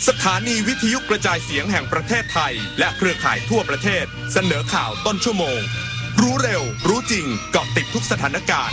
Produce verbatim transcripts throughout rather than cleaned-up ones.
สถานีวิทยุกระจายเสียงแห่งประเทศไทยและเครือข่ายทั่วประเทศเสนอข่าวต้นชั่วโมงรู้เร็วรู้จริงเกาะติดทุกสถานการณ์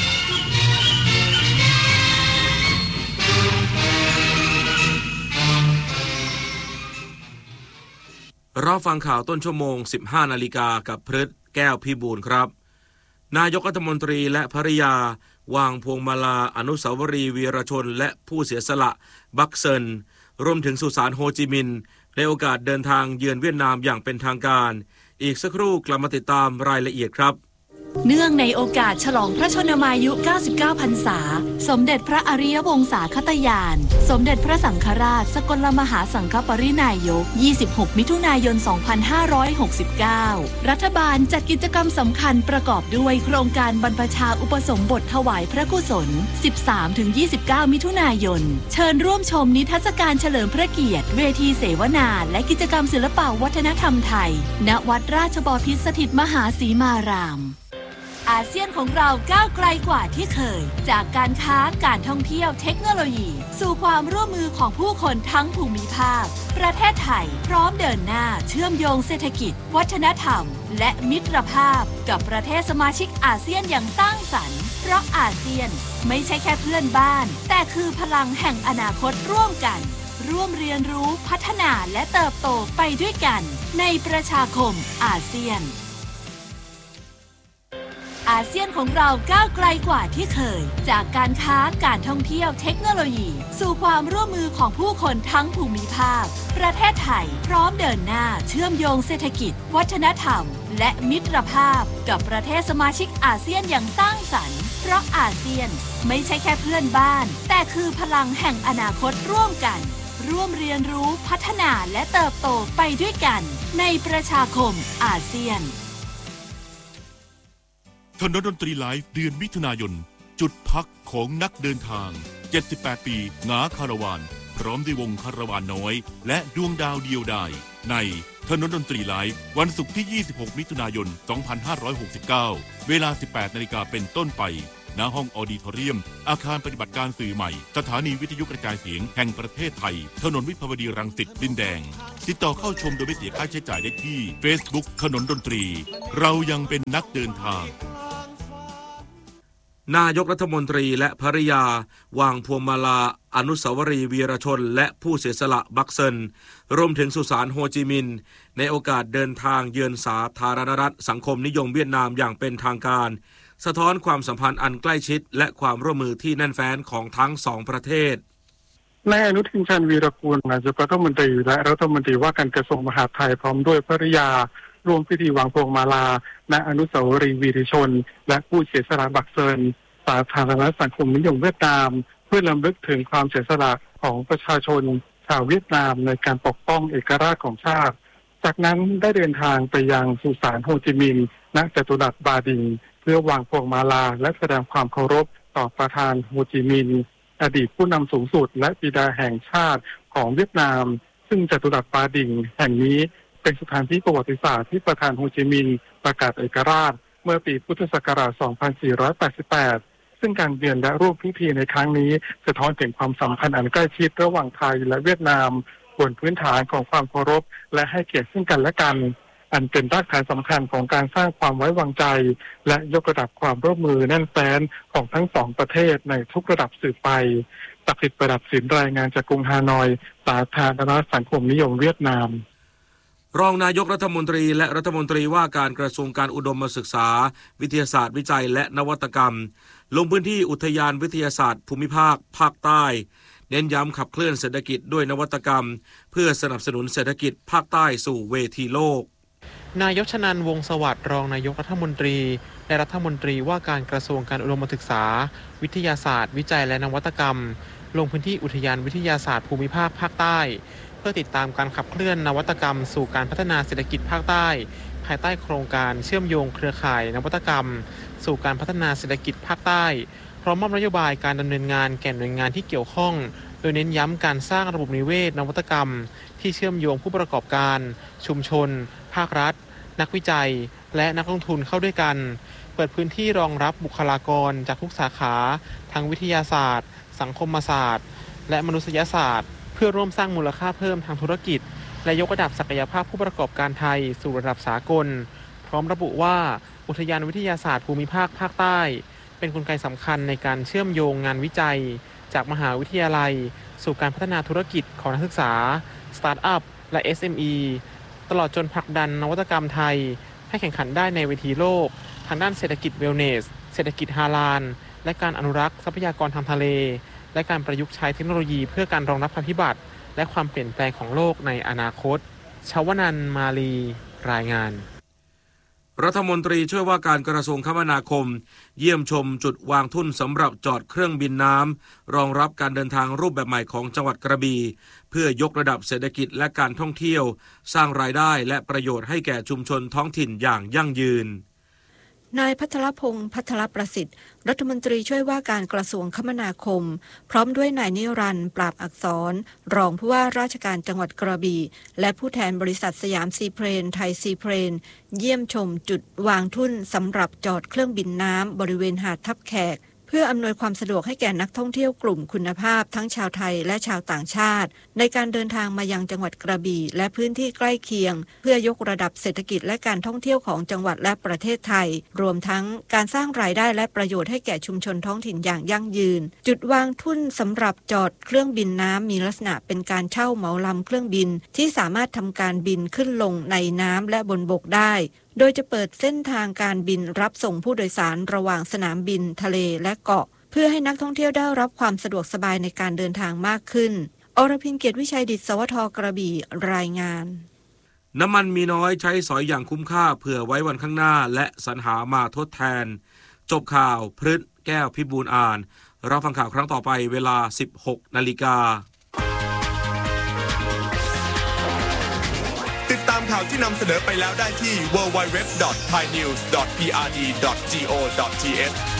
เราฟังข่าวต้นชั่วโมง สิบห้านาฬิกากับพฤทธิ์แก้วพิบูลครับนายกรัฐมนตรีและภริยาวางพวงมาลาอนุสาวรีย์วีรชนและผู้เสียสละบักเซินรวมถึงสุสานโฮจิมินห์ในโอกาสเดินทางเยือนเวียดนามอย่างเป็นทางการอีกสักครู่กลับมาติดตามรายละเอียดครับเนื่องในโอกาสฉลองพระชนมายุ เก้าสิบเก้า พรรษาสมเด็จพระอริยวงศาคตญาณสมเด็จพระสังฆราชสกลมหาสังฆปรินายกยี่สิบหกมิถุนายนสองพันห้าร้อยหกสิบเก้ารัฐบาลจัดกิจกรรมสำคัญประกอบด้วยโครงการบรรพชาอุปสมบทถวายพระกุศล สิบสามถึงยี่สิบเก้า มิถุนายนเชิญร่วมชมนิทรรศการเฉลิมพระเกียรติเวทีเสวนาและกิจกรรมศิลปวัฒนธรรมไทยณวัดราชบพิตรสถิตมหาสีมารามอาเซียนของเราก้าวไกลกว่าที่เคยจากการค้าการท่องเที่ยวเทคโนโลยีสู่ความร่วมมือของผู้คนทั้งภูมิภาคประเทศไทยพร้อมเดินหน้าเชื่อมโยงเศรษฐกิจวัฒนธรรมและมิตรภาพกับประเทศสมาชิกอาเซียนอย่างสร้างสรรค์เพราะอาเซียนไม่ใช่แค่เพื่อนบ้านแต่คือพลังแห่งอนาคตร่วมกันร่วมเรียนรู้พัฒนาและเติบโตไปด้วยกันในประชาคมอาเซียนอาเซียนของเราก้าวไกลกว่าที่เคยจากการค้าการท่องเที่ยวเทคโนโลยีสู่ความร่วมมือของผู้คนทั้งภูมิภาคประเทศไทยพร้อมเดินหน้าเชื่อมโยงเศรษฐกิจวัฒนธรรมและมิตรภาพกับประเทศสมาชิกอาเซียนอย่างสร้างสรรค์เพราะอาเซียนไม่ใช่แค่เพื่อนบ้านแต่คือพลังแห่งอนาคตร่วมกันร่วมเรียนรู้พัฒนาและเติบโตไปด้วยกันในประชาคมอาเซียนถนนดนตรีไลฟ์เดือนมิถุนายนจุดพักของนักเดินทางเจ็ดสิบแปดปีงาคาราวานพร้อมด้วยวงคาราวานน้อยและดวงดาวเดียวดายในถนนดนตรีไลฟ์วันศุกร์ที่ยี่สิบหกมิถุนายนสองพันห้าร้อยหกสิบเก้าเวลา สิบแปดนาฬิกาเป็นต้นไปณห้องออดิทอเรียมอาคารปฏิบัติการสื่อใหม่สถานีวิทยุกระจายเสียงแห่งประเทศไทยถนนวิภาวดีรังสิตดินแดงติดต่อเข้าชมโดยไม่เสียค่าใช้จ่ายได้ที่ Facebook ถนนดนตรีเรายังเป็นนักเดินทางนายกรัฐมนตรีและภริยาวางพวงมาลาอนุสาวรีย์วีรชนและผู้เสียสละบักเซินรวมถึงสุสานโฮจิมินห์ในโอกาสเดินทางเยือนสาธารณรัฐสังคมนิยมเวียดนามอย่างเป็นทางการสะท้อนความสัมพันธ์อันใกล้ชิดและความร่วมมือที่แน่นแฟ้นของทั้งสองประเทศนายอนุทินชาญวีรกูลนายกรัฐมนตรีและรัฐมนตรีว่าการกระทรวงมหาดไทยพร้อมด้วยภริยาร่วมพิธีวางพวงมาลาณอนุสาวรีย์วีรชนและผู้เสียสละบักเซินสาธารณรัฐสังคมนิยมเวียดนามเพื่อรำลึกถึงความเสียสละของประชาชนชาวเวียดนามในการปกป้องเอกราชของชาติจากนั้นได้เดินทางไปยังสุสานโฮจิมินห์ณจตุรัสบาดิงเพื่อวางพวงมาลาและแสดงความเคารพต่อประธานโฮจิมินห์อดีตผู้นำสูงสุดและบิดาแห่งชาติของเวียดนามซึ่งจตุรัสบาดิงแห่งนี้เป็นสถานที่ประวัติศาสตร์ที่ประธานโฮจิมินห์ประกาศเอกราชเมื่อปีพุทธศักราช สองพันสี่ร้อยแปดสิบแปด ซึ่งการเยือนและร่วมพิธีในครั้งนี้สะท้อนถึงความสัมพันธ์อันใกล้ชิดระหว่างไทยและเวียดนามบนพื้นฐานของความเคารพและให้เกียรติซึ่งกันและกันอันเป็นรากฐานสำคัญของการสร้างความไว้วางใจและยกระดับความร่วมมือแน่นแฟ้นของทั้งสองประเทศในทุกระดับสืบไปศักดิ์สิทธิ์ประดับศิลป์รายงานจากกรุงฮานอยสาธารณรัฐสังคมนิยมเวียดนามรองนายกรัฐมนตรีและรัฐมนตรีว่าการกระทรวงการอุดมศึกษาวิทยาศาสตร์วิจัยและนวัตกรรมลงพื้นที่อุทยานวิทยาศาสตร์ภูมิภาคภาคใต้เน้นย้ำขับเคลื่อนเศรษฐกิจด้วยนวัตกรรมเพื่อสนับสนุนเศรษฐกิจภาคใต้สู่เวทีโลกนายกชนันท์ วงศ์สวัสดิ์รองนายกรัฐมนตรีและรัฐมนตรีว่าการกระทรวงการอุดมศึกษาวิทยาศาสตร์วิจัยและนวัตกรรมลงพื้นที่อุทยานวิทยาศาสตร์ภูมิภาคภาคใต้เพื่อติดตามการขับเคลื่อนนวัตกรรมสู่การพัฒนาเศรษฐกิจภาคใต้ภายใต้โครงการเชื่อมโยงเครือข่ายนวัตกรรมสู่การพัฒนาเศรษฐกิจภาคใต้พร้อมมอบนโยบายการดำเนินงานแก่หน่วยงานที่เกี่ยวข้องโดยเน้นย้ำการสร้างระบบนิเวศนวัตกรรมที่เชื่อมโยงผู้ประกอบการชุมชนภาครัฐนักวิจัยและนักลงทุนเข้าด้วยกันเปิดพื้นที่รองรับบุคลากรจากทุกสาขาทั้งวิทยาศาสตร์สังคมศาสตร์และมนุษยศาสตร์เพื่อร่วมสร้างมูลค่าเพิ่มทางธุรกิจและยกระดับศักยภาพผู้ประกอบการไทยสู่ระดับสากลพร้อมระบุว่าอุทยานวิทยาศาสตร์ภูมิภาคภาคใต้เป็นกลไกสำคัญในการเชื่อมโยงงานวิจัยจากมหาวิทยาลัยสู่การพัฒนาธุรกิจของนักศึกษาสตาร์ทอัพและ เอส เอ็ม อี ตลอดจนผลักดันนวัตกรรมไทยให้แข่งขันได้ในเวทีโลกทางด้านเศรษฐกิจเวลเนสเศรษฐกิจฮาลาลและการอนุรักษ์ทรัพยากรทางทะเลและการประยุกต์ใช้เทคโนโลยีเพื่อการรองรับภัยพิบัติและความเปลี่ยนแปลงของโลกในอนาคตชวนันท์มาลีรายงานรัฐมนตรีช่วยว่าการกระทรวงคมนาคมเยี่ยมชมจุดวางทุ่นสำหรับจอดเครื่องบินน้ำรองรับการเดินทางรูปแบบใหม่ของจังหวัดกระบี่เพื่อยกระดับเศรษฐกิจและการท่องเที่ยวสร้างรายได้และประโยชน์ให้แก่ชุมชนท้องถิ่นอย่างยั่งยืนนายพัทรพงษ์พัทรประสิทธิ์รัฐมนตรีช่วยว่าการกระทรวงคมนาคมพร้อมด้วยนายนิรันดร์ปราบอักษรรองผู้ว่าราชการจังหวัดกระบี่และผู้แทนบริษัทสยามซีเพลนไทยซีเพลนเยี่ยมชมจุดวางทุ่นสำหรับจอดเครื่องบินน้ำบริเวณหาดทับแขกเพื่ออำนวยความสะดวกให้แก่นักท่องเที่ยวกลุ่มคุณภาพทั้งชาวไทยและชาวต่างชาติในการเดินทางมายังจังหวัดกระบี่และพื้นที่ใกล้เคียงเพื่อยกระดับเศรษฐกิจและการท่องเที่ยวของจังหวัดและประเทศไทยรวมทั้งการสร้างรายได้และประโยชน์ให้แก่ชุมชนท้องถิ่นอย่างยั่งยืนจุดวางทุ่นสำหรับจอดเครื่องบินน้ำมีลักษณะเป็นการเช่าเหมาลำเครื่องบินที่สามารถทำการบินขึ้นลงในน้ำและบนบกได้โดยจะเปิดเส้นทางการบินรับส่งผู้โดยสารระหว่างสนามบินทะเลและเกาะเพื่อให้นักท่องเที่ยวได้รับความสะดวกสบายในการเดินทางมากขึ้นอรพินเกียรติวิชัยดิษฐ์สวทกระบี่รายงานน้ำมันมีน้อยใช้สอยอย่างคุ้มค่าเผื่อไว้วันข้างหน้าและสรรหามาทดแทนจบข่าวพฤษแก้วพิบูลอ่านรับฟังข่าวครั้งต่อไปเวลา สิบหกนาฬิกาติดตามข่าวที่นำเสนอไปแล้วได้ที่ ดับเบิลยู ดับเบิลยู ดับเบิลยู ดอท ไทยนิวส์ ดอท พี อาร์ ดี ดอท จี โอ ดอท ที เอช